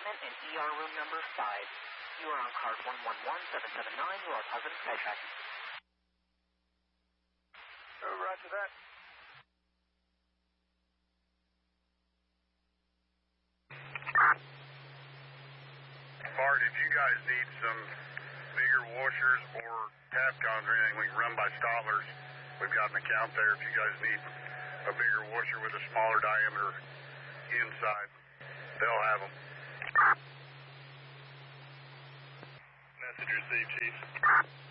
appointment in ER room number 5. You are on card 111779. You are positive paycheck. Roger that. Bart, if you guys need some bigger washers or Tapcons or anything, we can run by Stotler's. We've got an account there if you guys need a bigger washer with a smaller diameter inside. They'll have them. Message received, Chief.